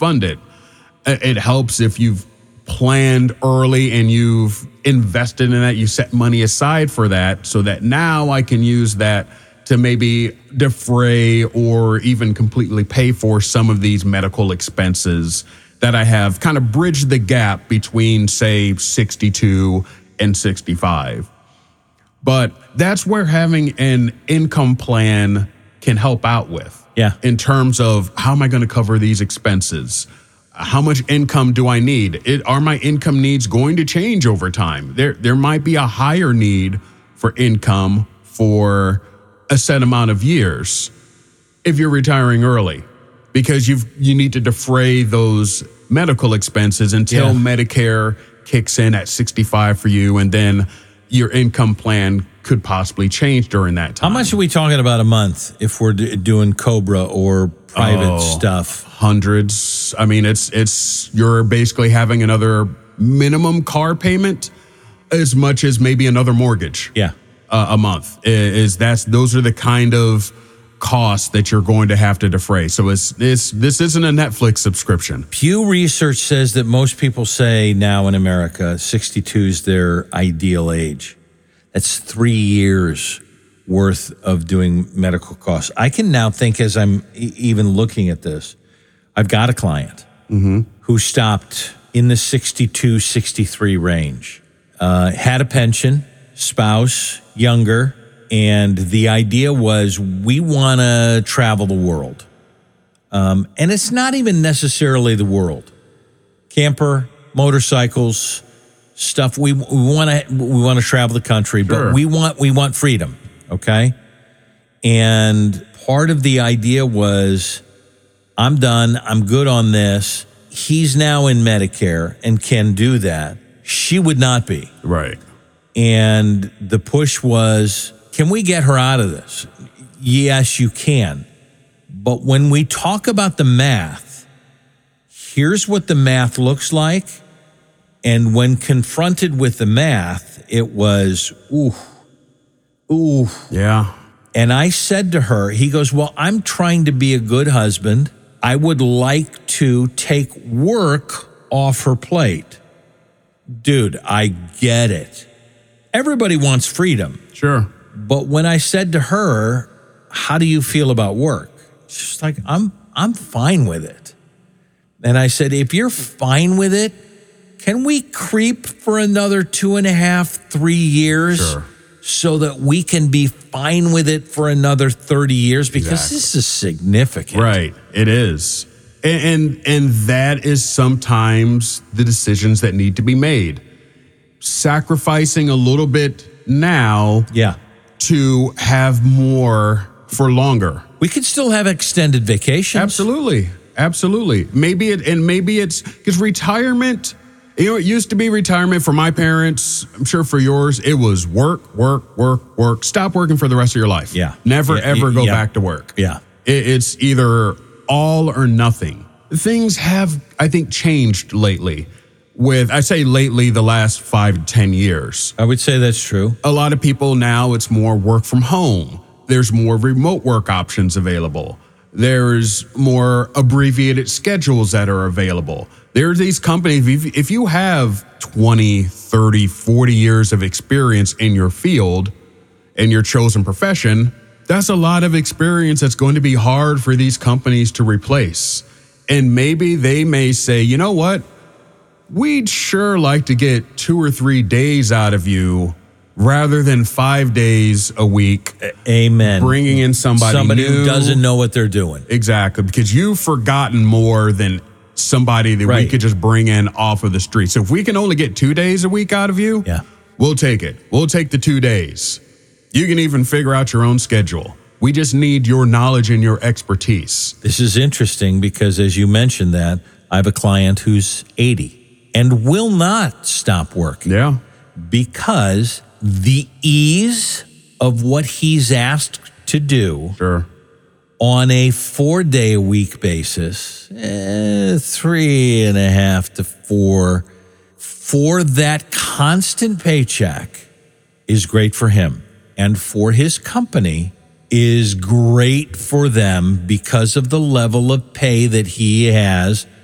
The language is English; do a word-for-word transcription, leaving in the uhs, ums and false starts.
fund it. It helps if you've planned early and you've invested in that, you set money aside for that, so that now I can use that to maybe defray or even completely pay for some of these medical expenses that I have, kind of bridge the gap between, say, sixty-two and sixty-five. But that's where having an income plan can help out with. Yeah. In terms of, how am I going to cover these expenses? How much income do I need? It, are my income needs going to change over time? There, there might be a higher need for income for a set amount of years if you're retiring early, because you've you need to defray those medical expenses until Yeah. Medicare kicks in at sixty-five for you, and then your income plan could possibly change during that time. How much are we talking about a month if we're d- doing Cobra or private Oh, stuff? Hundreds. I mean, it's it's you're basically having another minimum car payment as much as maybe another mortgage. Yeah. Uh, a month is that's those are the kind of costs that you're going to have to defray. So it's this this isn't a Netflix subscription. Pew Research says that most people say now in America, sixty-two is their ideal age. That's three years worth of doing medical costs. I can now think, as I'm e- even looking at this, I've got a client Mm-hmm. who stopped in the sixty-two, sixty-three range, uh, had a pension, spouse, younger, and the idea was, we want to travel the world. Um, and it's not even necessarily the world. Camper, motorcycles, stuff. We we want to we want to travel the country, Sure. but we want we want freedom. Okay, and part of the idea was, I'm done. I'm good on this. He's now in Medicare and can do that. She would not be. Right. And the push was, can we get her out of this? Yes, you can. But when we talk about the math, here's what the math looks like. And when confronted with the math, it was, ooh, ooh. Yeah. And I said to her, he goes, well, I'm trying to be a good husband. I would like to take work off her plate. Dude, I get it. Everybody wants freedom. Sure. But when I said to her, how do you feel about work? She's like, I'm I'm fine with it. And I said, if you're fine with it, can we creep for another two and a half, three years Sure. so that we can be fine with it for another thirty years? Because Exactly. this is significant. Right. It is. And, and and that is sometimes the decisions that need to be made. Sacrificing a little bit now Yeah. to have more for longer. We could still have extended vacations. Absolutely. Absolutely. Maybe it, and maybe it's because retirement, you know, it used to be retirement for my parents. I'm sure for yours, it was work, work, work, work. Stop working for the rest of your life. Yeah. Never, Yeah, ever go yeah. back to work. Yeah. It, it's either all or nothing. Things have, I think, changed lately. With, I say lately, the last five to ten years. I would say that's true. A lot of people now, it's more work from home. There's more remote work options available. There's more abbreviated schedules that are available. There are these companies, if if you have twenty, thirty, forty years of experience in your field, in your chosen profession, that's a lot of experience that's going to be hard for these companies to replace. And maybe they may say, you know what? We'd sure like to get two or three days out of you rather than five days a week. Amen. Bringing in somebody, Somebody new. who doesn't know what they're doing. Exactly, because you've forgotten more than somebody that we Right. could just bring in off of the street. So if we can only get two days a week out of you, Yeah. we'll take it. We'll take the two days. You can even figure out your own schedule. We just need your knowledge and your expertise. This is interesting because, as you mentioned that, I have a client who's eighty and will not stop working Yeah. because the ease of what he's asked to do Sure. on a four-day-a-week basis, eh, three and a half to four, for that constant paycheck is great for him. And for his company is great for them because of the level of pay that he has